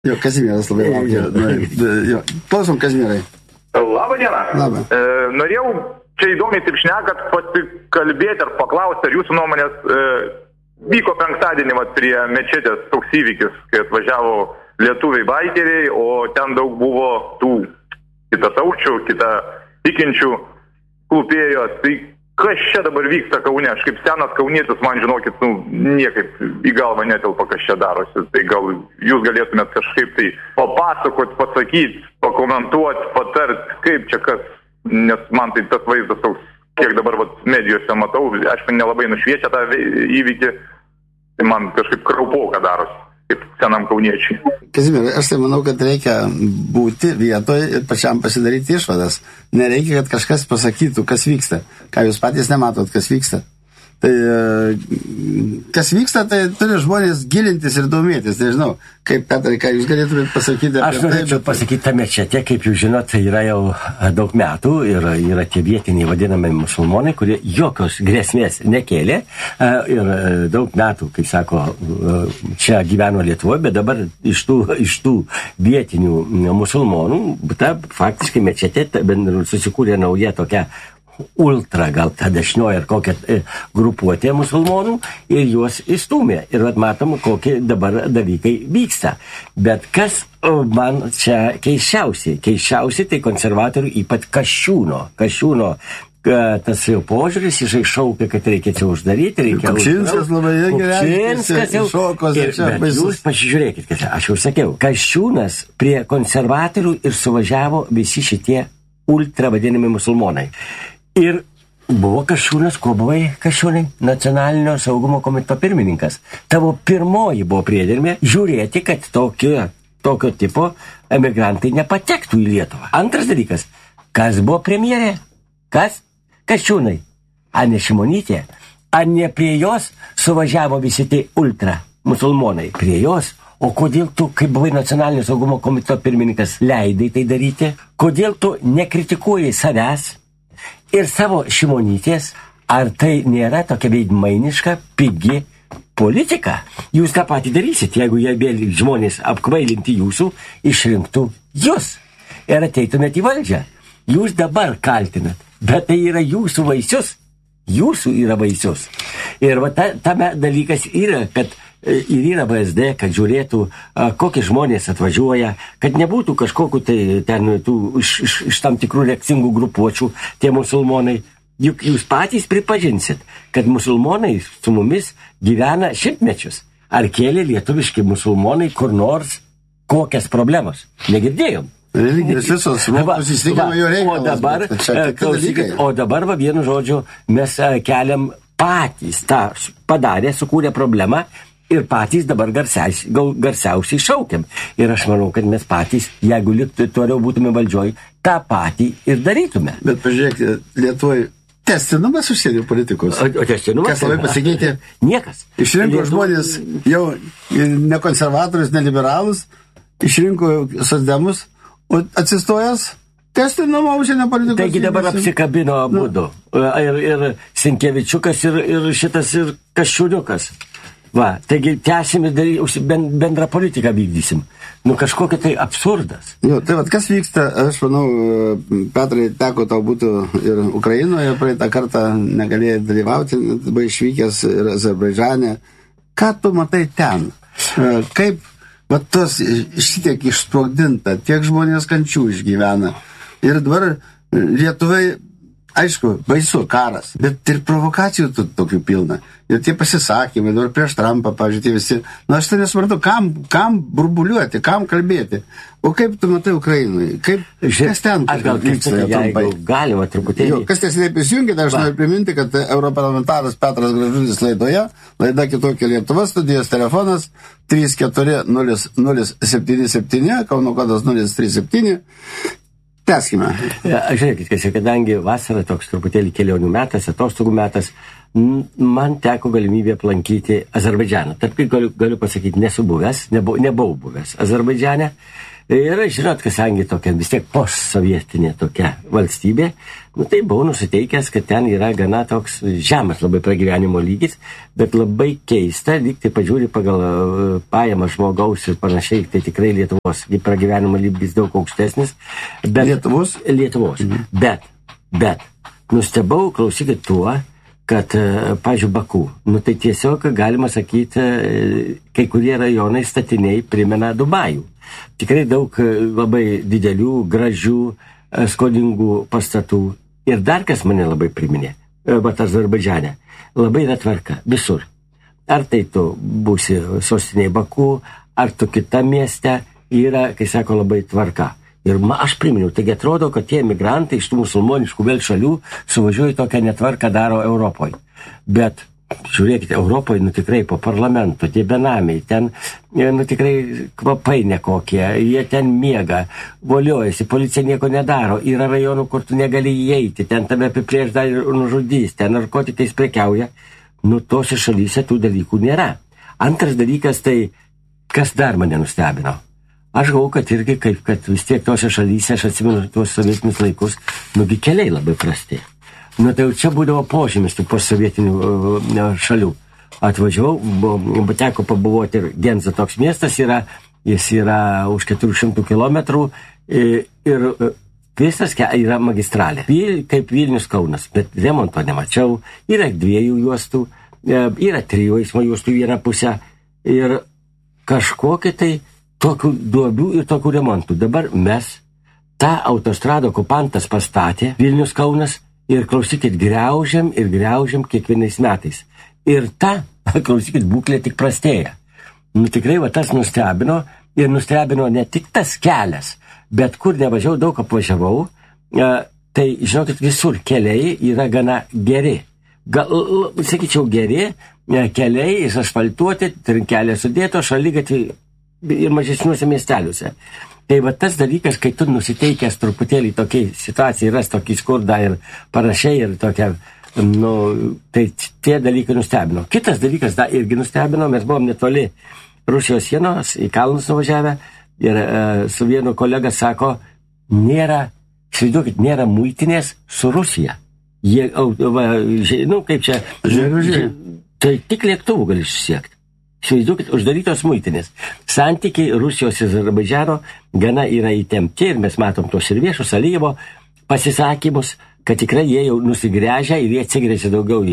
Jo, Kazimieras labai laukia. Jo, klausom, Kazimierai. Labą dieną. Labą. Norėjau čia įdomiai taip šnekat pasikalbėti ar paklausti, ar jūsų nuomonės vyko penktadienį prie mečetės toks įvykis, kai atvažiavo lietuviai baikeriai, o ten daug buvo tų kitataučių, tikinčių klūpėjo. Tai kas čia dabar vyksta Kaune? Aš kaip senas kaunietis, man žinokit, niekaip į galvą netelpa, kas čia darosi. Tai gal jūs galėtumėt kažkaip tai papasakot, pasakyti, pakomentuoti, patart, kaip čia kas, nes man tai tas vaizdas toks, kiek dabar medijose matau, aišku, nelabai nušviečia tą įvykį, tai man kažkaip kraupoka darosi, kaip senam kauniečiai. Kazimierai, aš tai manau, kad reikia būti vietoje ir pačiam pasidaryti išvadas. Nereikia, kad kažkas pasakytų, kas vyksta. Ką jūs patys nematot, kas vyksta. Tai kas vyksta, tai turi žmonės gilintis ir domėtis. Nežinau, kaip Petrai, ką jūs galėtumėte pasakyti. Aš norėčiau pasakyti tą mečetę, kaip jūs žinot, tai yra jau daug metų ir yra tie vietiniai vadinami musulmonai, kurie jokios grėsmės nekėlė ir daug metų, kaip sako, čia gyveno Lietuvoje, bet dabar iš tų vietinių musulmonų, ta faktiškai mečetė susikūrė nauja tokia ultra, gal ta dešinioji ar kokia grupuotė musulmonų ir juos įstūmė. Ir matom, kokie dabar dalykai vyksta. Bet kas man čia keisčiausiai, tai konservatorių, ypač Kasčiūno tas jau požiūris, jisai šaukia, kad reikia čia uždaryti, reikia Kupčinskas labai gerai šokos. Bet jūs pasižiūrėkit, kad aš jau sakiau, Kasčiūnas prie konservatorių ir suvažiavo visi šitie ultra vadinami musulmonai. Ir buvo Kasčiūnas, kuo buvai Kasčiūnai? Nacionalinio saugumo komiteto pirmininkas. Tavo pirmoji buvo priedermė žiūrėti, kad tokio tipo emigrantai nepatektų į Lietuvą. Antras dalykas, kas buvo premjerė? Kas? Kasčiūnai. Ar ne Šimonytė? Ar ne prie jos suvažiavo visi tie ultra musulmonai? Prie jos? O kodėl tu, kaip buvai nacionalinio saugumo komiteto pirmininkas, leidai tai daryti? Kodėl tu nekritikuoji savęs ir savo Šimonytės? Ar tai nėra tokia veidmainiška, pigi politika? Jūs tą patį darysit, jeigu jie vėl žmonės apkvailinti jūsų, išrinktų jūs ir ateitumėt į valdžią. Jūs dabar kaltinat, bet tai yra jūsų vaisius. Jūsų yra vaisius. Ir tame dalykas yra, kad ir yra VSD, kad žiūrėtų, kokie žmonės atvažiuoja, kad nebūtų kažkokiu tai ten iš tam tikrų reakcingų grupuočių tie musulmonai. Juk jūs patys pripažinsit, kad musulmonai su mumis gyvena šimtmečius. Ar kėlė lietuviški musulmonai kur nors kokias problemas? Negirdėjom. Religinės visos susistikimo jo reikalas. O dabar vienu žodžiu mes keliam patys tą padarė, sukūrė problemą ir patys dabar garsiausiai šaukiam. Ir aš manau, kad mes patys, jeigu toliau būtume valdžioj, tą patį ir darytume. Bet pažiūrėkite, Lietuvoje tęstinumas užsienio politikos. O tęstinumas? Kas labai pasikeitė? Niekas. Išrinko žmonės jau ne konservatorius, ne liberalus, išrinko socdemus, o atsistojęs tęstinumą užsienio politikos. Taigi dabar apsikabino abudu. Ir Sinkevičiukas, ir šitas, ir Kasčiūniukas. Va, taigi tęsim ir bendrą politiką vykdysim. Kažkokia tai absurdas. Jo, tai kas vyksta, aš manau, Petrai, teko tau būtų ir Ukrainoje, praeitą kartą negalėjai dalyvauti, buvai išvykęs ir Azerbaidžane. Ką tu matai ten? Kaip tos šitiek išsprogdinta, tiek žmonės kančių išgyvena. Ir dabar Lietuvai, aišku, baisu karas, bet ir provokacijų tokių pilna. Ir tie pasisakymai, dabar prieš Trumpą, pavyzdžiui, tie visi. Aš tai nesuprantu, kam burbuliuoti, kam kalbėti. O kaip tu matai Ukrainoje? Kas ten vyksta? Jeigu galima truputėlį. Kas tiesiog prisijungė, aš noriu priminti, kad europarlamentaras Petras Gražulis laida Kitokia Lietuva, studijos telefonas 340077, Kauno kodas 037. Tęskime. Žiūrėkit, kadangi vasara toks truputėlį kelionių metas, atostogų metas, man teko galimybė aplankyti Azerbaidžaną. Tarp galiu pasakyti, nesu buvęs, nebuvau buvęs Azerbaidžane. Ir žinot, kadangi tokia vis tiek postsovietinė tokia valstybė, tai buvau nusiteikęs, kad ten yra gana toks žemas labai pragyvenimo lygis, bet labai keista, lyg tai pažiūri pagal pajamą žmogaus ir panašiai, tai tikrai Lietuvos pragyvenimo lygis daug aukštesnis. Bet, Lietuvos. Bet, nustebau, klausykit tuo, kad, pažiūrėjau, Baku, tai tiesiog galima sakyti, kai kurie rajonai statiniai primena Dubajų. Tikrai daug labai didelių, gražių, skodingų pastatų. Ir dar kas mane labai priminė, Azerbaidžane, labai yra tvarka visur. Ar tai tu būsi sostinėje Baku, ar tu kitame mieste, yra, kai sako, labai tvarka. Ir aš priminiau, taigi atrodo, kad tie emigrantai iš tų musulmoniškų vėl šalių suvažiuoja tokią netvarką daro Europoje. Bet, žiūrėkite, Europoje, tikrai po parlamento, tie benamiai, ten, tikrai kvapai nekokie, jie ten miega, voliojasi, policija nieko nedaro, yra rajonų, kur tu negali įeiti, ten tave apiplėš dar ir nužudys, ten narkotikais prekiauja. Tose šalyse tų dalykų nėra. Antras dalykas, tai kas dar mane nustebino? Aš galvoju, kad irgi, kad vis tiek tose šalyse, aš atsimenu tuos sovietinius laikus, keliai labai prasti. Tai jau čia būdavo požymis tų postsovietinių šalių. Atvažiavau, teko pabuvoti ir Genza toks miestas yra, jis yra už 400 kilometrų ir visas yra magistralė. Kaip Vilnius Kaunas, bet remonto nemačiau, yra 2 juostų, yra 3 eismo juostų vieną pusę ir kažkokie tai tokių duobių ir tokių remontų. Dabar mes tą autostradą okupantas pastatė, Vilnius Kaunas, ir klausykit, griaužiam kiekvienais metais. Ir ta, klausykit, būklė tik prastėja. Tikrai tas nustebino, ir nustebino ne tik tas kelias, bet kur nevažiavau, daug apvažiavau, tai, žinokit, visur keliai yra gana geri. Sakyčiau, geri keliai, asfaltuoti, trinkelė sudėto, šaligatviai ir mažesniuose miesteliuose. Tai tas dalykas, kai tu nusiteikęs truputėlį tokiai situacijai, ras tokį skurdą ir panašiai, ir tokia, tai tie dalykai nustebino. Kitas dalykas irgi nustebino, mes buvom netoli Rusijos sienos, į kalnus nuvažiavę, ir su vienu kolega sako, nėra muitinės su Rusija. Jie, kaip čia, tai tik lėktuvų gali susiekti. Įsivaizduokit, uždarytos muitinės. Santykiai Rusijos ir Azerbaidžano gana yra įtempti ir mes matom tos ir viešus Alijevo pasisakymus, kad tikrai jie jau nusigręžia ir jie atsigręžia daugiau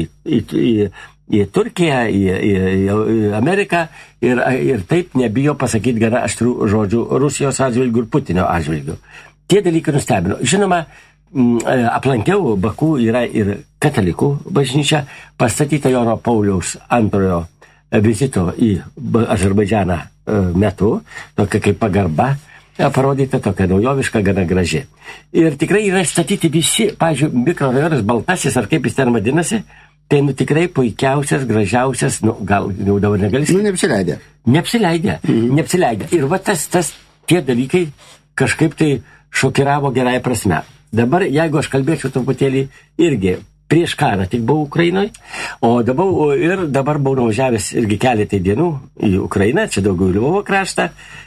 į Turkiją, į Ameriką ir taip nebijo pasakyti gana aštrių žodžių Rusijos atžvilgių ir Putino atžvilgių. Tie dalykai nustebino. Žinoma, aplankiau Baku yra ir katalikų bažnyčia, pastatyta Jono Pauliaus antrojo vizito į Azerbaidžaną metu, tokia kaip pagarba, parodyta tokia naujoviška, gana graži. Ir tikrai yra statyti visi, pavyzdžiui, mikrorajonas Baltasis, ar kaip jis ten vadinasi, tai tikrai puikiausias, gražiausias, gal jau dabar negali sakyti. Neapsileidė. Ir tie dalykai kažkaip tai šokiravo gerai prasme. Dabar, jeigu aš kalbėčiau truputėlį irgi, prieš karą tik buvau Ukrainoje, o dabar buvau nuvažiavęs irgi keletai dienų į Ukrainą, čia daugiau Lvovo kraštą.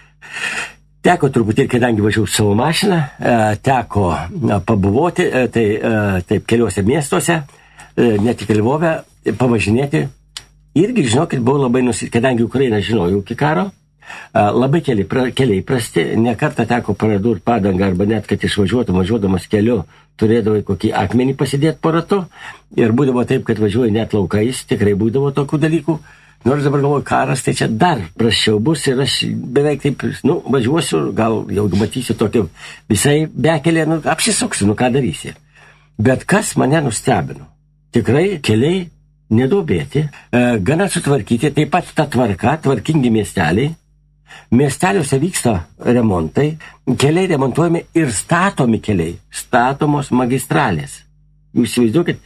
Teko truputį, kadangi važiavau savo mašiną, teko pabuvoti, taip keliuose miestuose, ne tik Lvove, pavažinėti. Irgi, žinokit, buvau labai kadangi Ukrainą žinojau iki karo, labai keliai prasti, ne kartą teko pradurti padangą arba net, kad važiuodamas keliu, turėdavai kokį akmenį pasidėti po ratu ir būdavo taip, kad važiuoji net laukais, tikrai būdavo tokių dalykų. Nors dabar galvoju, karas, tai čia dar prasčiau bus ir aš beveik taip, važiuosiu, gal jau matysiu tokį visai bekelį, apsisuksiu, ką darysi. Bet kas mane nustebino? Tikrai keliai neduobėti, gana sutvarkyti, taip pat ta tvarka, tvarkingi miesteliai. Miesteliuose vyksta remontai, keliai remontuojami ir statomi keliai, statomos magistralės. Jūs įsivaizduokit,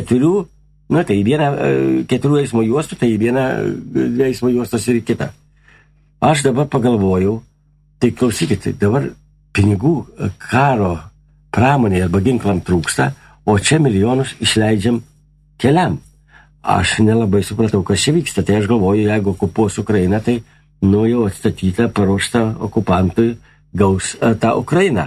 4 eismo juostų, tai viena eismo juostos ir kita. Aš dabar pagalvojau, tai klausykit, dabar pinigų karo pramonėje arba ginklam trūksta, o čia milijonus išleidžiam keliam. Aš nelabai supratau, kas čia vyksta, tai aš galvoju, jeigu okupuos Ukrainą, tai jau atstatyta, paruošta okupantui gaus tą Ukrainą.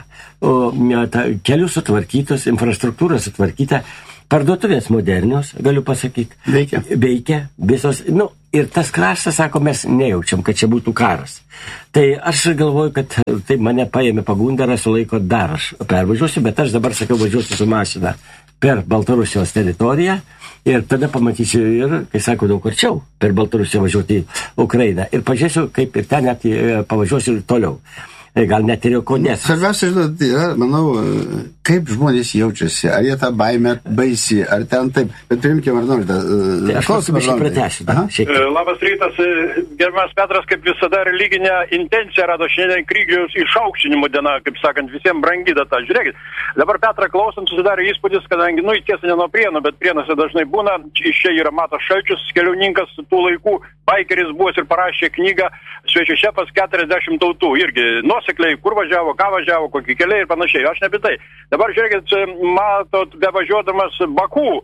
Kelių sutvarkytos, infrastruktūra sutvarkyta, parduotuvės modernios, galiu pasakyti. Veikia visos. Ir tas kraštas, sako, mes nejaučiam, kad čia būtų karas. Tai aš galvoju, kad tai mane paėmė pagunda, su laiko dar aš pervažiuosiu, bet aš dabar sakiau, važiuosiu su mašina per Baltarusijos teritoriją ir tada pamatysiu ir, kai sako, daug arčiau per Baltarusiją važiuoti į Ukrainą. Ir pažiūrėsiu, kaip ir ten net pavažiuosiu toliau. Gal net ir jau Kaunės. Svarbiausia, žinot, yra, manau, kaip žmonės jaučiasi, ar jie tą baimę baisi, ar ten taip. Bet priimkime, ar norite. Aš klausimą šiek pratęsiu. Labas rytas, gerbiamas Petras, kaip visada religinė intencija rado šiandien kryžiaus išaukštinimo diena, kaip sakant, visiems brangi data. Žiūrėkit, dabar Petrą klausant susidarė įspūdis, kadangi, tiesa ne nuo Prienų, bet Prienuose dažnai būna, iš čia yra Matas Šalčius, keliauninkas tų laikų, baikeris buvęs ir parašė knygą Svečių šefas 40 tautų, irgi nuosekliai, kur važiavo, ką važiavo, kokį keliai ir panašiai. Aš ne apie tai. Dabar žiūrėkit, matot, bevažiuodamas Baku,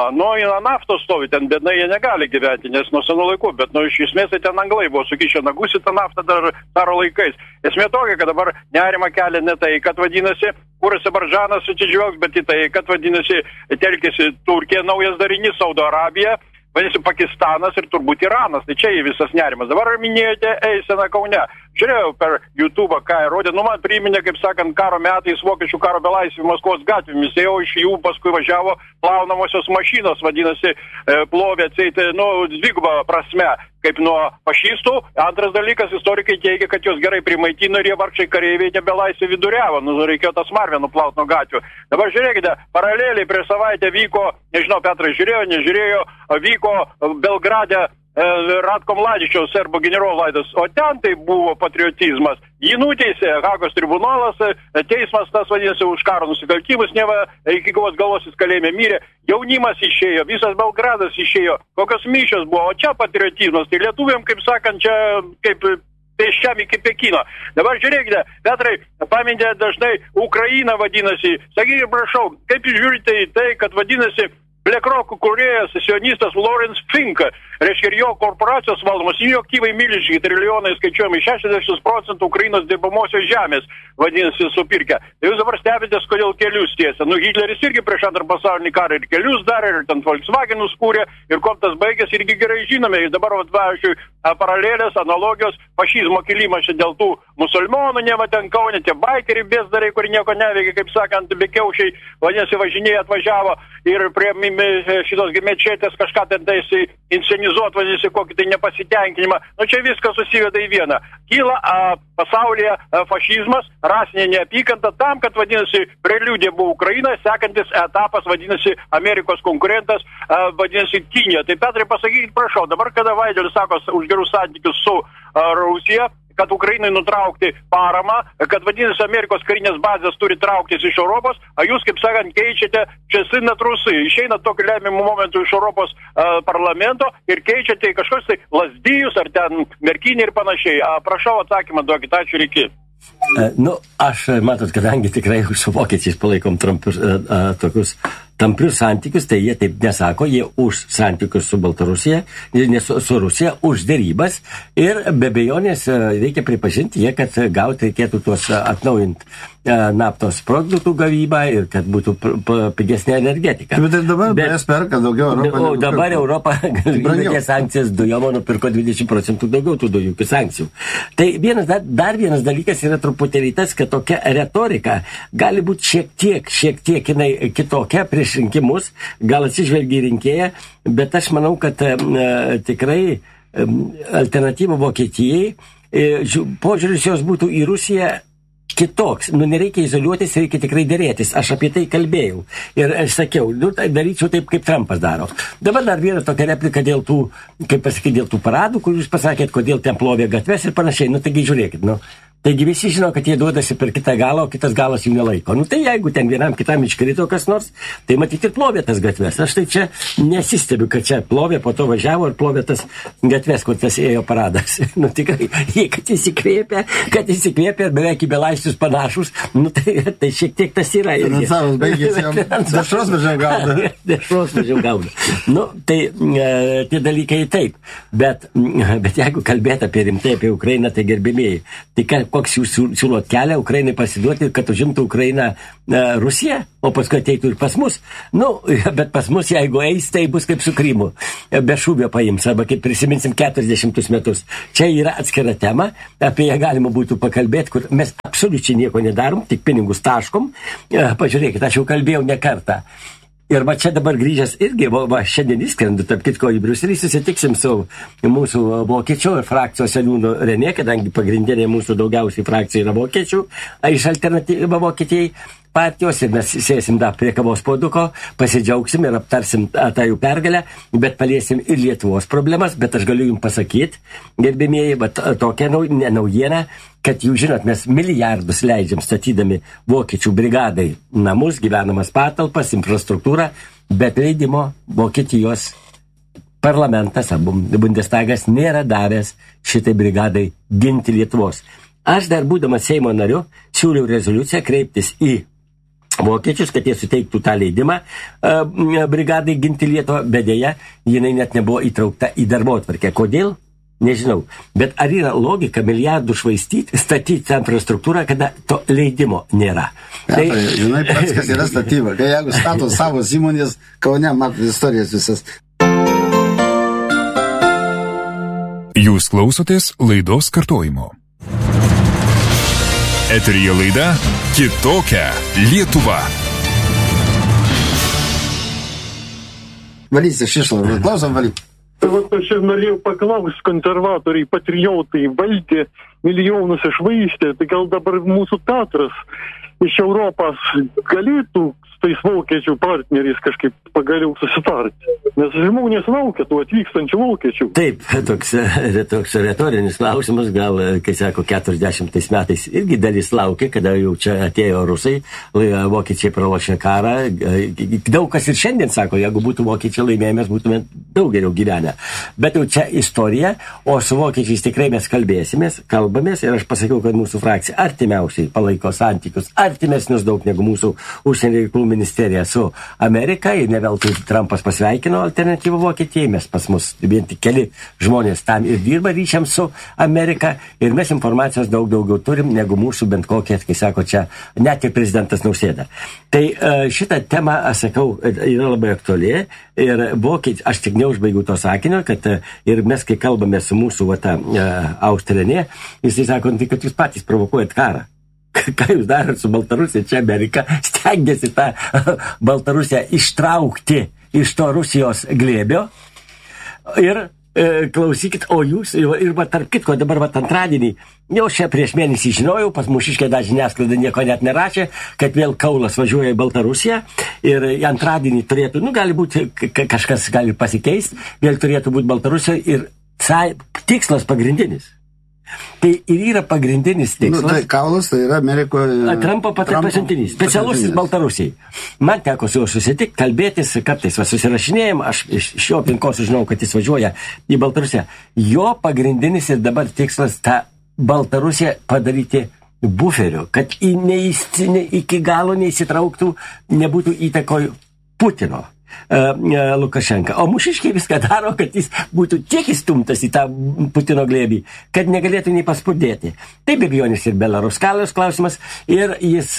naftos stovi, ten bednai jie negali gyventi, nes nuo senų laikų, bet iš esmės ten anglai buvo sukišę nagus į tą naftą dar karo laikais. Esmė tokia, kad dabar nerima kelia ne tai, kad vadinasi, kur Azerbaidžanas atsižvelgs, bet į tai, kad vadinasi, telkėsi Turkija, naujas darinys, Saudo Arabija, vadinasi, Pakistanas ir turbūt Iranas. Tai čia visas nerimas. Dabar minėjote eiseną Kaune. Žiūrėjau per YouTube, ką rodė. Man priminė, kaip sakant, karo metais vokiečių karo belaisvių Maskvos gatvėmis. Jau iš jų paskui važiavo plaunamosios mašinos, vadinasi, plovė atseit, dvigubą prasme, kaip nuo fašistų. Antras dalykas, istorikai teigia, kad jos gerai primaitino ir jie vargšai kareiviai nebelaisvė viduriavo. Reikėjo tas marvę nuplaut nuo gatvių. Dabar žiūrėkite, paraleliai prieš savaitę vyko, nežinau, Petras žiūrėjo, nežiūrėjo, vyko Belgrade Ratko Mladičiaus serbų generolo laidas, o ten tai buvo patriotizmas. Jį nuteisė Hagos tribunolas, teismas tas vadinasi už karo nusikaltimus, neva iki galvos jis kalėjime mirė, jaunimas išėjo, visas Belgradas išėjo, kokios mišios buvo, o čia patriotizmas, tai lietuviam, kaip sakant, čia kaip pėsčiam iki Pekino. Dabar žiūrėkite, Petrai, pamintė dažnai Ukraina vadinasi, sakykite, prašau, kaip jūs žiūrite į tai, kad vadinasi BlackRock kūrėjas, sionistas Lawrence Fink, reiškia ir jo korporacijos valdomos, jų aktyvai milžiniški trilijonai skaičiuojami 60% Ukrainos dirbamosios žemės, vadinasi, supirkę. Tai jūs dabar stebitės, kodėl kelius tiesia. Hitleris irgi prieš antrą pasaulinį karą ir kelius darė, ir ten Volkswagenus kūrė, ir kuo tas baigės, irgi gerai žinome. Ir dabar, pavyzdžiui, paralelės, analogijos, fašizmo kilimas čia dėl tų musulmonų, neva ten Kaune, tie baikeriai bezdariai, kurie nieko neveikia, kaip sakant, bekiaušiai, vadinasi, važinėje atvažiavo ir prie šitos mečetės kažką ten taisi inscenizuot, vadinasi, kokį tai nepasitenkinimą. Čia viskas susiveda į vieną. Kyla pasaulyje fašizmas, rasinė neapykanta tam, kad, vadinasi, preliudė buvo Ukraina, sekantis etapas, vadinasi, Amerikos konkurentas, vadinasi, Kinija. Tai, Petrai, pasakykit, prašau, dabar, kada Vaidelis sako už gerus santykius su Rusija, kad Ukrainai nutraukti paramą, kad vadinasi Amerikos karinės bazės turi trauktis iš Europos, o jūs, kaip sakant, keičiate čia sinat Rusai, išeina tokiu lemiamu momentu iš Europos parlamento ir keičiate kažkokius tai Lazdijus ar ten Merkinį ir panašiai. Prašau atsakymą duokit, ačiū ir iki. Aš, matot, kadangi tikrai su vokiečiais palaikom tokius tamprius santykius, tai jie taip nesako, jie už santykius su Baltarusija, ne su Rusija, už derybas ir be abejonės reikia pripažinti, kad gauti reikėtų tuos atnaujinti naftos produktų gavybą ir kad būtų pigesnė energetika. Bet ir dabar mes perka daugiau Europą. O dabar Europa įvedė sankcijas dujom, nupirko 20% daugiau tų dujų iki sankcijų. Tai dar vienas dalykas yra truputėlį tas, kad tokia retorika gali būti šiek tiek jinai kitokia prieš rinkimus, gal atsižvelgia į rinkėją, bet aš manau, kad tikrai alternatyva Vokietijai, požiūris jos būtų į Rusiją kitoks. Nereikia izoliuotis, reikia tikrai dėrėtis. Aš apie tai kalbėjau. Ir aš sakiau, daryčiau taip, kaip Trumpas daro. Dabar dar viena tokia replika dėl tų, kaip pasakyti, dėl tų paradų, kur jūs pasakėt, kodėl ten plovė gatves ir panašiai. Taigi žiūrėkit, Taigi visi žino, kad jie duodasi per kitą galą, o kitas galas jų nelaiko. Tai jeigu ten vienam kitam iškrito kas nors, tai matyti ir plovė tas gatves. Aš tai čia nesistebiu, kad čia plovė, po to važiavo ir plovė tas gatves, kur tas ėjo paradas. Tikrai, jie kad įsikvėpė, beveik į belaisvius panašus, tai šiek tiek tas yra. Finansavus baigėsi, dešros mažiau gauna. Tai tie dalykai taip. Bet jeigu kalbėt apie rimtai, apie Ukrainą, tai gerbimieji, tai koks jūs siūlot kelią Ukrainai pasiduoti, kad užimtų Ukrainą Rusija, o paskui ateitų ir pas mus. Nu, bet pas mus, jeigu eis, tai bus kaip su Krymu. Be šūvio paims, arba kaip prisiminsim 40 metus. Čia yra atskira tema, apie ją galima būtų pakalbėti, kur mes absoliučiai nieko nedarom, tik pinigus taškom. Pažiūrėkit, aš jau kalbėjau ne kartą. Ir va čia dabar grįžęs irgi, va šiandien įskrendu, tarp kitko į Briuselį, susitiksim su mūsų vokiečių ir frakcijos seniūnu Renė, kadangi pagrindinė mūsų daugiausiai frakcija yra vokiečių, iš alternatyvą Vokietijai partijos, ir mes sėsim dar prie kavos puoduko, pasidžiaugsim ir aptarsim tą jų pergalę, bet paliesim ir Lietuvos problemas, bet aš galiu jums pasakyti, gerbėmieji, bet tokia naujiena, kad jūs žinot, mes milijardus leidžiam statydami vokiečių brigadai namus, gyvenamas patalpas, infrastruktūrą, bet leidimo Vokietijos parlamentas, Bundestagas nėra davęs šitai brigadai ginti Lietuvos. Aš dar būdamas Seimo nariu siūliau rezoliuciją kreiptis į vokiečius, kad jie suteiktų tą leidimą brigadai ginti Lietuvą, bet dėja, jinai net nebuvo įtraukta į darbotvarkę. Kodėl? Nežinau. Bet ar yra logika milijardų švaistyti, statyti tą infrastruktūrą, kada to leidimo nėra? Tai, žinai, pats, kas yra statyba. Kai jeigu stato savo įmonės, Kaune matot istorijas visas. Jūs klausotės laidos kartojimo. Eteryje laida Kitokia Lietuva. Valys iš išlavų. Klausom, Valys. Tai vat aš ir norėjau paklausti, konservatoriai, patriotai valdė, milijonus išvaistė, tai gal dabar mūsų Petras iš Europos galėtų su tais vokiečių partneriais kažkaip pagaliau susitarti. Nes žmonės laukia tų atvykstančių vokiečių. Taip, toks retorinis klausimas, gal, kai sako, 40 metais irgi dalis laukia, kada jau čia atėjo rusai, vokiečiai pralošė karą. Daug kas ir šiandien sako, jeigu būtų vokiečiai laimėję, mes būtume daug geriau gyvenę. Bet jau čia istorija, o su vokiečiais tikrai mes kalbamės ir aš pasakiau, kad mūsų frakcija artimiausiai palaiko santykius, artimesnius daug negu mūsų užsienio reikalų ministerija su Amerika, ir ne veltui Trumpas pasveikino alternatyvą Vokietijai, mes pas mus vien tik keli žmonės tam ir dirba ryšiam su Amerika, ir mes informacijos daug daugiau turim negu mūsų bent kokie, kai sako čia, net ir prezidentas Nausėda. Tai šitą temą, aš sakau, yra labai aktuali, ir vokiečiai, aš tik neužbaigiu to sakinio, kad ir mes, kai kalbame su mūsų Austrinė, jisai sako, tai kad jūs patys provokuojat karą. Ką jūs darot su Baltarusija? Čia Amerika stengiasi tą Baltarusiją ištraukti iš to Rusijos glėbio. Ir klausykit, o jūs, ir tarp kitko, dabar antradienį, jau čia prieš mėnesį žinojau, pas mūšiškė dar žiniasklaida nieko net nerašė, kad vėl Kaulas važiuoja į Baltarusiją, ir antradienį turėtų, gali būti, kažkas gali pasikeisti, vėl turėtų būti Baltarusijoje, ir tikslas pagrindinis. Tai ir yra pagrindinis tikslas. Tai Kaulas, tai yra Amerikoje... Trumpo pasiuntinys, specialusis Baltarusijai. Man teko su juo susitikti, kalbėtis, kartais susirašinėjom, aš iš jo aplinkos žinau, kad jis važiuoja į Baltarusiją. Jo pagrindinis ir dabar tikslas tą Baltarusiją padaryti buferiu, kad iki galo neįsitrauktų, nebūtų įtakoj Putino. Lukašenka. O mūšiškiai viską daro, kad jis būtų tiek įstumtas į tą Putino glėbį, kad negalėtų nei paspurdėti. Tai be abejonės ir Belaruskalijos klausimas, ir jis,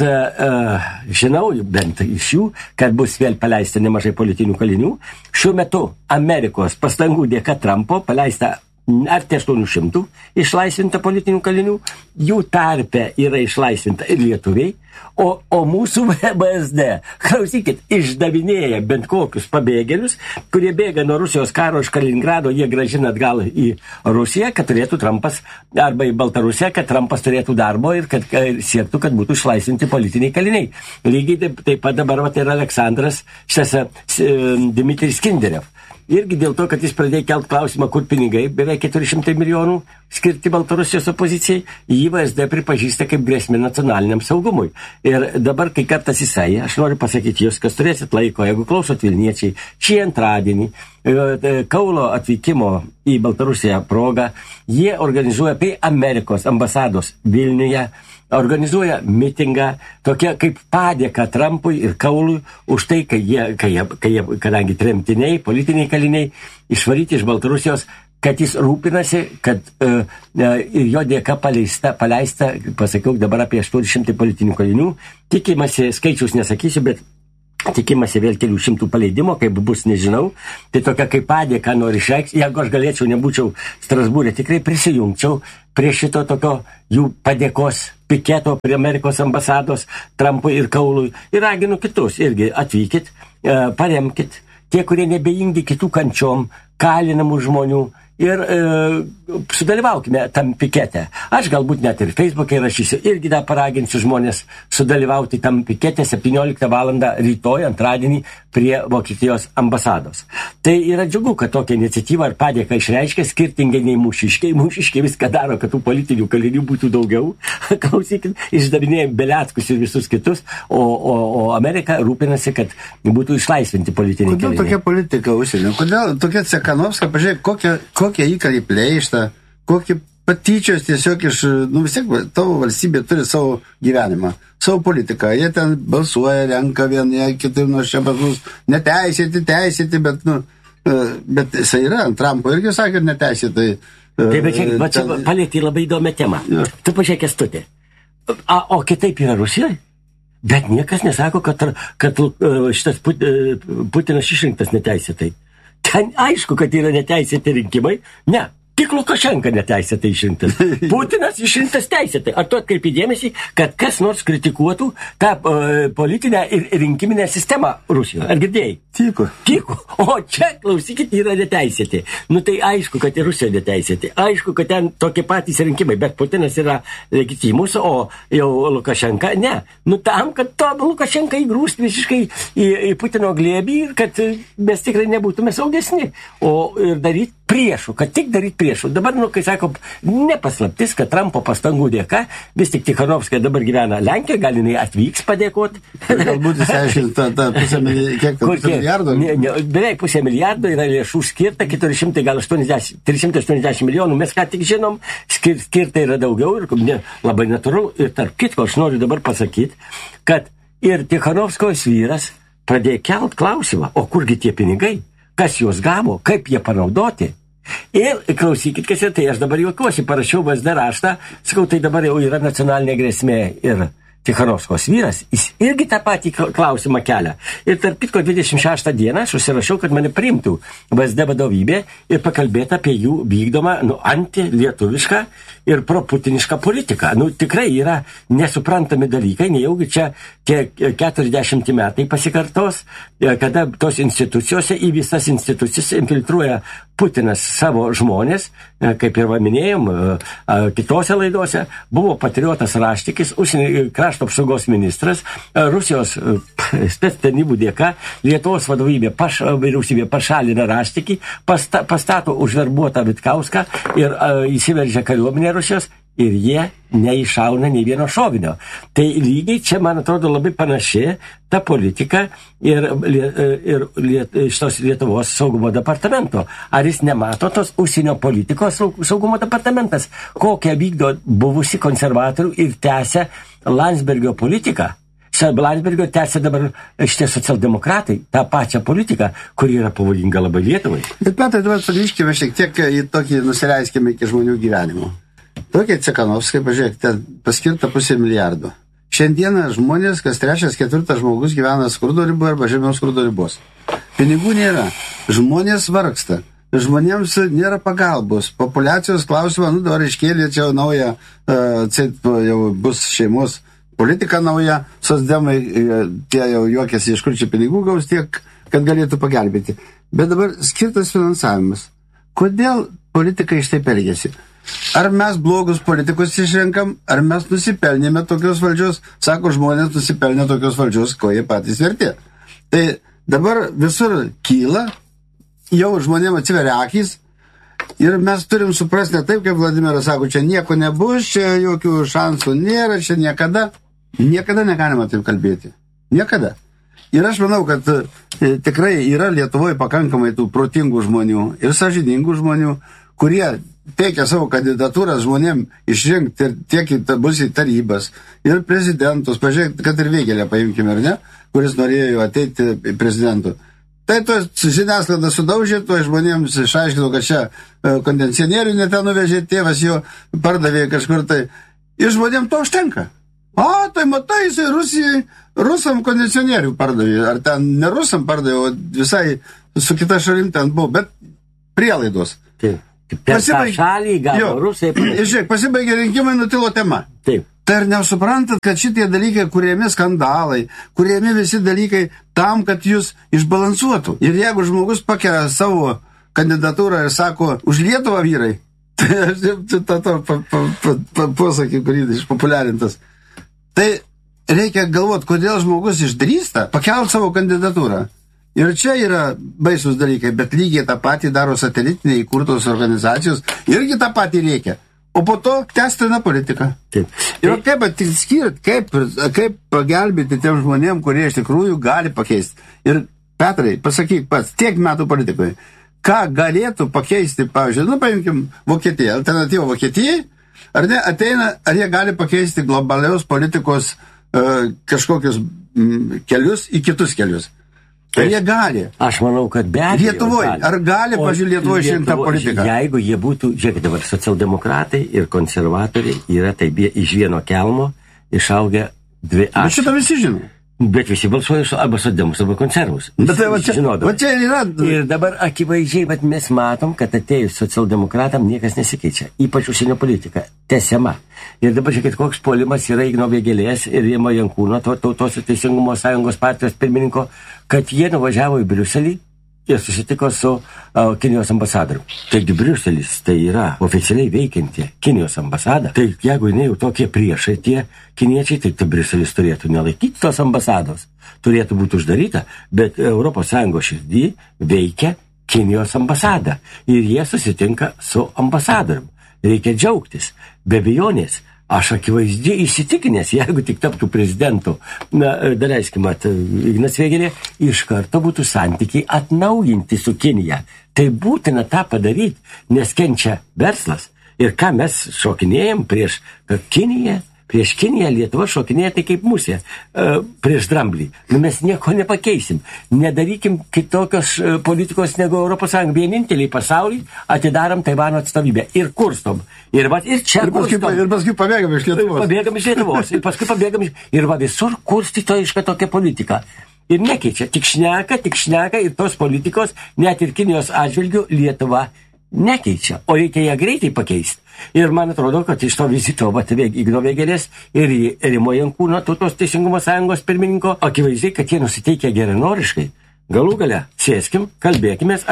žinau, bent iš jų, kad bus vėl paleista nemažai politinių kalinių. Šiuo metu Amerikos pastangų dėka Trumpo paleista arti 800 išlaisvinta politinių kalinių, jų tarpe yra išlaisvinta ir lietuviai, o mūsų BSD, klausykit, išdavinėja bent kokius pabėgėlius, kurie bėga nuo Rusijos karo iš Kaliningrado, jie grąžina atgal į Rusiją, kad turėtų Trumpas, arba į Baltarusiją, kad Trumpas turėtų darbo ir kad siektų, kad būtų išlaisvinti politiniai kaliniai. Lygiai taip pat dabar ir Aleksandras, Dmitrijus Kinderev. Irgi dėl to, kad jis pradėjo kelt klausimą, kur pinigai, beveik 400 milijonų skirti Baltarusijos opozicijai, jį VSD pripažįsta kaip grėsmė nacionaliniam saugumui. Ir dabar, kai kartas jisai, aš noriu pasakyti jūs, kas turėsit laiko, jeigu klausot Vilniečiai, šį antradienį, Kaulo atvykimo į Baltarusiją progą, jie organizuoja prie Amerikos ambasados Vilniuje, organizuoja mitingą, tokia kaip padėka Trumpui ir Kaului už tai, kai jie, kadangi tremtiniai, politiniai kaliniai, išvaryti iš Baltarusijos, kad jis rūpinasi, kad ir jo dėka paleista, pasakiau dabar apie 800 politinių kalinių, tikimasi, skaičius nesakysiu, bet tikimasi vėl kelių šimtų paleidimo, kaip bus, nežinau. Tai tokia kaip padėka nori išreikšti. Jeigu aš galėčiau, nebūčiau Strasbūrė, tikrai prisijungčiau prie šito tokio jų padėkos piketo prie Amerikos ambasados Trumpui ir Kaului. Ir raginu kitus irgi atvykit, paremkit. Tie, kurie nebejingi kitų kančiom, kalinamų žmonių. Ir sudalyvaukime tam pikete. Aš galbūt net ir Facebook'e rašysiu, irgi dar paraginsiu žmonės sudalyvauti tam pikete 17 valandą rytoj, antradienį, prie Vokietijos ambasados. Tai yra džiugu, kad tokia iniciatyva ar padėka išreiškia skirtingai nei mūšiškiai. Mūšiškiai viską daro, kad tų politinių kalinių būtų daugiau. Klausykit, išdavinėjom Beliackus ir visus kitus, o Amerika rūpinasi, kad būtų išlaisvinti politiniai kaliniai. Kodėl tokia politika užsienio? Kodėl tokia Cekanovska, pažiūrėk, kokie įkariai pleišta, kokie patyčios tiesiog iš, vis tiek tavo valstybė turi savo gyvenimą, savo politiką. Jie ten balsuoja, renka vieni, kiti, čia pas mus neteisėti, bet jisai yra, Trumpo irgi sakė, neteisėtai. Tai bet čia palėtė labai įdomią temą. Ja. Tu pažiūrėk, Kęstuti. O kitaip yra Rusijoje? Bet niekas nesako, kad šitas Putinas išrinktas neteisėtai. Ten aišku, kad yra neteisėti rinkimai. Ne, tik Lukašenka neteisėtai išrinktas. Putinas išrinktas teisėtai. Ar tu atkreipi dėmesį, kad kas nors kritikuotų tą politinę ir rinkiminę sistemą Rusijoje? Ar girdėjai? Tyku. O čia, klausykit, yra neteisėti. Tai aišku, kad ir Rusijoje neteisėti. Aišku, kad ten tokie patys rinkimai, bet Putinas yra legitimus, o jau Lukašenka ne. Tam, kad to Lukašenka įgrūst visiškai į Putino glėbį ir kad mes tikrai nebūtume saugesni. O ir daryti priešų, kad tik daryti priešų. Dabar, kai sako, nepaslaptis, kad Trumpo pastangų dėka, vis tik Tikhanovskė dabar gyvena Lenkijoje, gal jinai atvyks padėkoti. Galbūt jis aiškina tą pusę milijardo. Beveik pusę milijardo yra lėšų skirta, 380 milijonų. Mes ką tik žinom, skirta yra daugiau ir labai natūralu. Ir tarp kitko, aš noriu dabar pasakyti, kad ir Tikhanovskos vyras pradėjo kelt klausimą, o kurgi tie pinigai, kas juos gavo, kaip jie panaudoti. Ir klausykit, kas yra tai, aš dabar juokiuosi, parašiau VSD raštą, sakau, tai dabar jau yra nacionalinė grėsmė ir Tikhanovskos vyras, jis irgi tą patį klausimą kelia. Ir tarp kitko 26 dieną aš užsirašiau, kad mane priimtų VSD vadovybė ir pakalbėti apie jų vykdomą antilietuvišką ir proputinišką politiką. Tikrai yra nesuprantami dalykai, nejaugi čia tie 40 metai pasikartos, kada tos institucijose į visas institucijas infiltruoja Putinas savo žmonės, kaip ir minėjom, kitose laidose, buvo patriotas Raštikis, krašto apsaugos ministras, Rusijos spectarnybų dėka, Lietuvos vyriausybė pašalina Raštikį, pastato užverbuotą Vitkauską ir įsiveržia kariuomenė Rusijos ir jie neišauna nei vieno šovinio. Tai lygiai čia, man atrodo, labai panaši ta politika ir šitos Lietuvos saugumo departamento. Ar jis nemato tos užsienio politikos saugumo departamentas, kokią vykdo buvusi konservatorių ir tęsia Landsbergio politiką? Landsbergio tęsia dabar šitie socialdemokratai tą pačią politiką, kuri yra pavojinga labai Lietuvai. Bet Petrai, dabar sugrįžkime šiek tiek į tokį nusileiskime iki žmonių gyvenimo. Tokie Cekanovskai, pažiūrėk, ten paskirta 500 milijardo. Šiandieną žmonės, kas 3-4 žmogus gyvena skurdo riboje arba žemiau skurdo ribos. Pinigų nėra. Žmonės vargsta. Žmonėms nėra pagalbos. Populiacijos klausimą, dabar iškėlė čia naują, jau bus šeimos politika nauja, socdemai, tie jau juokiasi, iš kur čia pinigų gaus tiek, kad galėtų pagelbėti. Bet dabar skirtas finansavimas. Kodėl politikai šitaip elgiasi? Ar mes blogus politikus išrenkam, ar mes nusipelnėme tokios valdžios? Sako, žmonės nusipelnė tokios valdžios, ko jie patys vertė. Tai dabar visur kyla, jau žmonėm atsiveria akys ir mes turim suprasti ne taip, kaip Vladimiras sako, čia nieko nebus, čia jokių šansų nėra, čia niekada negalima taip kalbėti. Niekada. Ir aš manau, kad tikrai yra Lietuvoje pakankamai tų protingų žmonių ir sąžiningų žmonių, kurie teikia savo kandidatūras žmonėm išrinkti ir tiek bus į tarybas ir prezidentus, pažiūrėk, kad ir Vėgėlę paimkime, ar ne, kuris norėjo ateiti prezidentu. Tai to žiniasklaida sudaužė, to žmonėms išaiškino, kad čia kondicionierių net ten nuvežė, tėvas jo pardavė kažkur tai. Ir žmonėms to užtenka. Tai matai, jisai rusam kondicionierių pardavė. Ar ten ne rusam pardavė, o visai su kita šalim ten buvo, bet prielaidos. Taip. Per tą šalį gavo rusai. Žiūrėk, pasibaigė rinkimai, nutilo tema. Taip. Tai ar nesuprantat, kad šitie dalykai, kuriami skandalai, kuriami visi dalykai tam, kad jūs išbalansuotų. Ir jeigu žmogus pakelia savo kandidatūrą ir sako, už Lietuvą vyrai, tai aš posakį, kurį išpopuliarintas, tai reikia galvoti, kodėl žmogus išdrįsta pakelt savo kandidatūrą. Ir čia yra baisus dalykai, bet lygiai tą patį daro satelitinė įkurtos organizacijos, irgi tą patį reikia. O po to tęstina politika. Taip. Ir kaip atskirt, kaip pagelbėti tiem žmonėm, kurie iš tikrųjų gali pakeisti. Ir Petrai, pasakyk pats, tiek metų politikoje, ką galėtų pakeisti, pavyzdžiui, paimkim Vokietiją, alternatyvą Vokietijai, ar ne, ateina, ar jie gali pakeisti globalios politikos kažkokius kelius į kitus kelius. Ar jie gali? Aš manau, kad be abejo. Lietuvoje. Ar gali, pažiūrėjau, Lietuvoje išrinktą politiką? Jeigu jie būtų, žiūrėkit dabar, socialdemokratai ir konservatoriai yra taip iš vieno kelmo išaugę dvi ašis. Bet šitą visi žino. Bet visi balsuoja arba socdemus, arba konservus. Bet tai va čia yra. Ir dabar akivaizdžiai, bet mes matom, kad atėjus socialdemokratam niekas nesikeičia. Ypač užsienio politika. Tęsiama. Ir dabar žiūrėkit, koks puolimas yra Igno Vėgėlės ir Rimo Jankūno, Tautos ir Teisingumo sąjungos partijos pirmininko, kad jie nuvažiavo į Briuselį ir susitiko su Kinijos ambasadoriu. Taigi Briuselis tai yra oficialiai veikianti Kinijos ambasada. Tai jeigu jinai jau tokie priešai tie kiniečiai, tai Briuselis turėtų nelaikyti tos ambasados. Turėtų būti uždaryta, bet ES širdį veikia Kinijos ambasada. Ir jie susitinka su ambasadorium. Reikia džiaugtis. Be abejonės. Aš akivaizdžiai įsitikinęs, jeigu tik taptų prezidentu, daleiskim, Ignas Vėgėlė, iš karto būtų santykiai atnaujinti su Kinija. Tai būtina tą padaryti, nes kenčia verslas. Ir ką mes šokinėjom prieš Kiniją, Lietuva šokinėja tai kaip musė prieš dramblį. Mes nieko nepakeisim. Nedarykim kitokios politikos negu ES. Vieninteliai pasaulyje atidarom Taivano atstovybę. Ir kurstom. Ir čia kurstom. Ir paskui pabėgam iš Lietuvos. Pabėgam iš Lietuvos. Ir paskui pabėgam iš... Ir visur kurstytojiška tokia politika. Ir nekeičia. Tik šneka ir tos politikos, net ir Kinijos atžvilgių Lietuva nekeičia. O reikia ją greitai pakeisti. Ir man atrodo, kad iš to vizito Igno Vėgėlės ir Rimo Jankūno, Tautos Teisingumo sąjungos pirmininko, akivaizdžiai, kad jie nusiteikia geranoriškai. Galų gale, sėskim, kalbėkimės,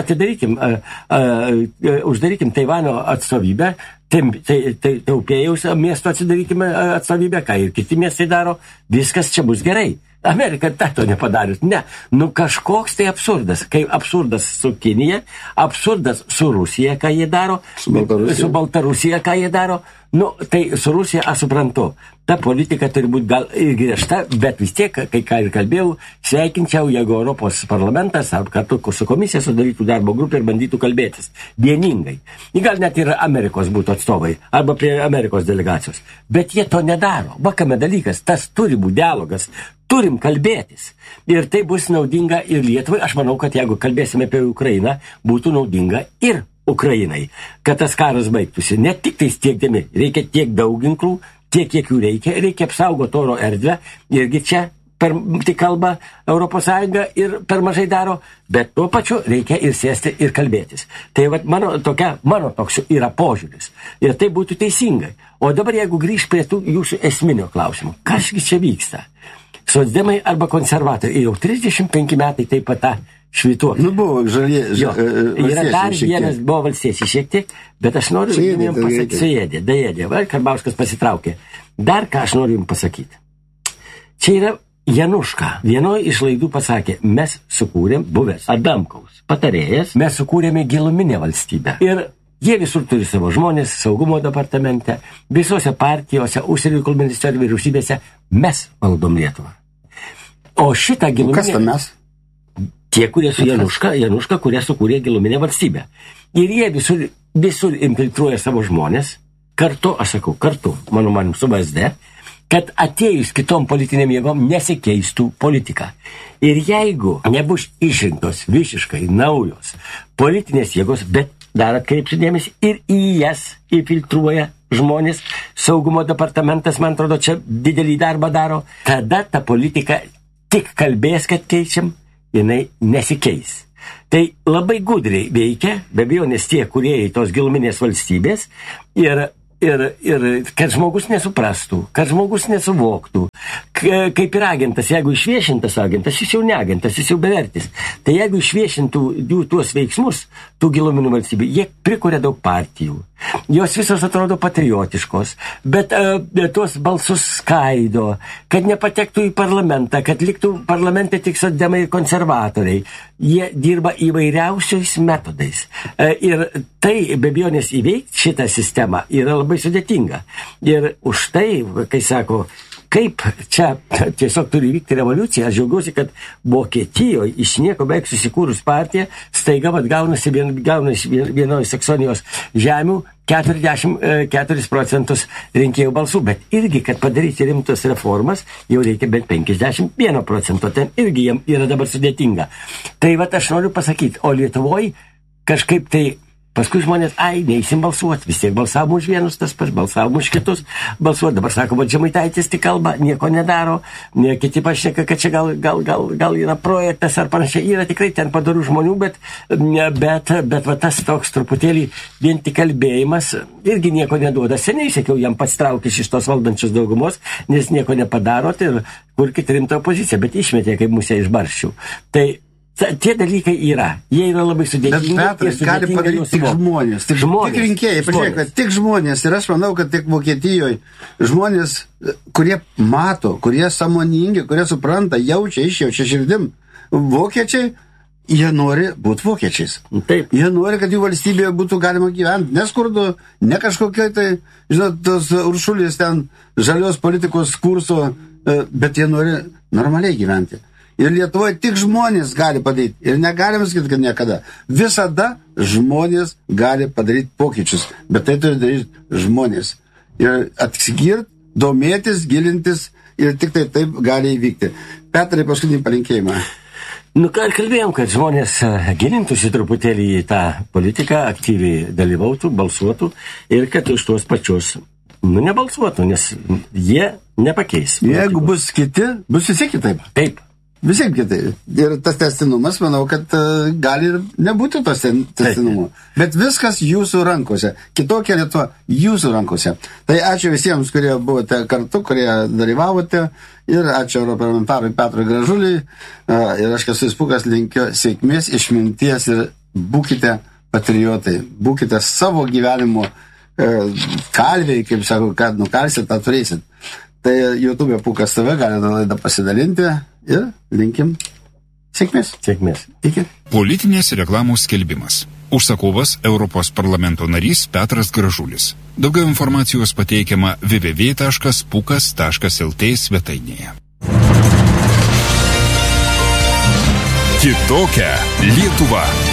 uždarykim Taivano atstovybę, Taupėjaus miesto atsidarykime atstovybę, ką ir kiti miestai daro, viskas čia bus gerai. Amerika to nepadarius. Ne. Kažkoks tai absurdas. Kai absurdas su Kinija, absurdas su Rusija, ką jie daro, su Baltarusija, ką jie daro, tai su Rusija aš suprantu. Ta politika turi būti gal ir griežta, bet vis tiek, kai ką ir kalbėjau, sveikinčiau, jeigu Europos parlamentas ar kartu su komisija sudarytų darbo grupę ir bandytų kalbėtis vieningai. Gal net ir Amerikos būtų atstovai, arba prie Amerikos delegacijos. Bet jie to nedaro. Vakame dalykas, tas turi būti dialogas. Turim kalbėtis. Ir tai bus naudinga ir Lietuvai. Aš manau, kad jeigu kalbėsime apie Ukrainą, būtų naudinga ir Ukrainai. Kad tas karas baigtųsi. Ne tik tai tiekdami. Reikia tiek daug ginklų, tiek, kiek jų reikia. Reikia apsaugoti oro erdvę. Irgi čia tik kalba ES ir per mažai daro. Bet tuo pačiu reikia ir sėsti ir kalbėtis. Tai mano toks yra požiūris. Ir tai būtų teisingai. O dabar jeigu grįž prie tų jūsų esminio klausimų. Kasgi čia vyksta? Socdemai arba konservatoriai. Jau 35 metai taip pat tą švytuoklį. Buvo žalieji. Yra dar vienas, buvo valstiečiai šiek tiek, bet aš noriu jums pasakyti. Daėdė. Karbauskis pasitraukė. Dar ką aš noriu jums pasakyti. Čia yra Januška. Vienoje iš laidų pasakė, mes sukūrėm, buvęs Adamkaus patarėjas, mes sukūrėme giluminę valstybę. Ir jie visur turi savo žmonės, saugumo departamente, visose partijose, užsienio reikalų ministerijos vyriausybėse mes valdom Lietuvą. O šitą giluminę... Kas tam mes? Tie, kurie su Januška, kurie sukūrė giluminę valstybę. Ir jie visur infiltruoja savo žmonės, kartu, aš sakau, kartu, mano manim, su VSD, kad atėjus kitom politiniam jėgom nesikeistų politika. Ir jeigu nebus išrinktos visiškai naujos politinės jėgos, bet dar atkreipsiu dėmesį, ir į jas įfiltruoja žmonės, saugumo departamentas, man atrodo, čia didelį darbą daro, tada ta politika tik kalbės, kad keičiam, jinai nesikeis. Tai labai gudriai veikia, be abejo, nes tie kūrėjai tos giluminės valstybės ir kad žmogus nesuprastų, kad žmogus nesuvoktų. Kaip ir agentas, jeigu išviešintas agentas, jis jau ne agentas, jis jau bevertis. Tai jeigu išviešintų jų tuos veiksmus, tų giluminių valstybių, jie prikuria daug partijų. Jos visos atrodo patriotiškos, bet tuos balsus skaido, kad nepatektų į parlamentą, kad liktų parlamente tik socdemai ir konservatoriai. Jie dirba įvairiausiais metodais. Ir tai, be abejonės, įveikti šitą sistemą yra labai sudėtinga. Ir už tai, kai sako, kaip čia tiesiog turi vykti revoliucija, aš džiaugiuosi, kad Vokietijoje iš nieko beveik susikūrus partija staiga gaunasi vienoje Saksonijos žemių 44% rinkėjų balsų, bet irgi, kad padaryti rimtas reformas, jau reikia bent 51%, ten irgi jiem yra dabar sudėtinga. Tai vat aš noriu pasakyti, o Lietuvoje kažkaip tai paskui žmonės, neįsim balsuoti, vis tiek balsavom už vienus, tas pats, balsavom už kitus balsuoti. Dabar sako, va Žemaitaitis tik kalba, nieko nedaro, kiti pašneka, kad čia gal yra projektas ar panašiai. Yra tikrai ten padarų žmonių, bet va tas toks truputėlį vien tik kalbėjimas irgi nieko neduoda. Seniai sakiau, jam pats traukis iš tos valdančios daugumos, nes nieko nepadaro, tai kurkit rimtą opoziciją, bet išmetė kaip musę iš barščių. Tai tie dalykai yra. Jie yra labai sudėtingi. Bet Petras gali padaryti tik žmonės. Tik rinkėjai. Pažiūrėk, kad tik žmonės. Ir aš manau, kad tik Vokietijoje žmonės, kurie mato, kurie sąmoningi, kurie supranta, jaučia, išjaučia širdim. Vokiečiai, jie nori būti vokiečiais. Taip. Jie nori, kad jų valstybėje būtų galima gyventi. Neskurdu, ne kažkokiai tai, žinot, tos Uršulės ten žalios politikos kurso, bet jie nori normaliai gyventi. Ir Lietuvoje tik žmonės gali padaryti. Ir negalim sakyti, kad niekada. Visada žmonės gali padaryti pokyčius. Bet tai turi daryti žmonės. Ir atsigirti, domėtis, gilintis ir tik tai taip gali įvykti. Petrai, paskutinį palinkėjimą. Ką kalbėjom, kad žmonės gilintųsi truputėlį į tą politiką, aktyviai dalyvautų, balsuotų ir kad iš tuos pačius nebalsuotų, nes jie nepakeis. Jeigu bus kiti, bus visi kitaip. Taip. Visai kitaip. Ir tas tęstinumas, manau, kad gali ir nebūti tos tęstinumo. Bet viskas jūsų rankose. Kitokia Lietuva jūsų rankose. Tai ačiū visiems, kurie buvote kartu, kurie dalyvavote. Ir ačiū europarlamentarui Petrui Gražuliui. Ir aš esu Spūkas, linkiu sėkmės, išminties ir būkite patriotai. Būkite savo gyvenimo kalviai, kaip sako, kad nukalsit, tą turėsit. Tai YouTube Pūkas TV galite laidą pasidalinti ir linkim sėkmės. Sėkmės. Iki. Politinės reklamos skelbimas. Užsakovas Europos parlamento narys Petras Gražulis. Daugiau informacijos pateikiama www.pukas.lt svetainėje. Kitokia Lietuva.